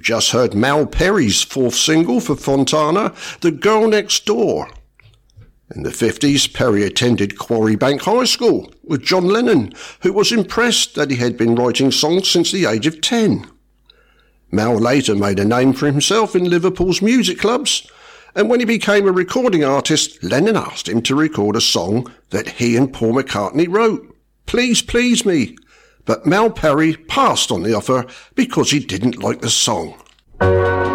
just heard Mal Perry's fourth single for Fontana, The Girl Next Door. In the 50s, Perry attended Quarry Bank High School with John Lennon, who was impressed that he had been writing songs since the age of 10. Mal later made a name for himself in Liverpool's music clubs, and when he became a recording artist, Lennon asked him to record a song that he and Paul McCartney wrote, Please Please Me, but Mal Perry passed on the offer because he didn't like the song.